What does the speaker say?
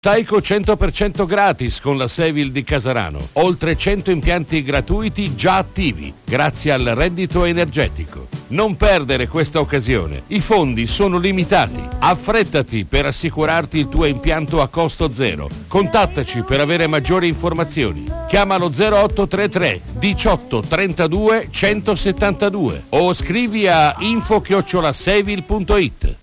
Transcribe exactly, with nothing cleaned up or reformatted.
Taico cento per cento gratis con la Sevil di Casarano. Oltre cento impianti gratuiti già attivi, grazie al reddito energetico. Non perdere questa occasione. I fondi sono limitati. Affrettati per assicurarti il tuo impianto a costo zero. Contattaci per avere maggiori informazioni. Chiamalo zero otto tre tre diciotto trentadue centosettantadue o scrivi a info chiocciola sevil punto it.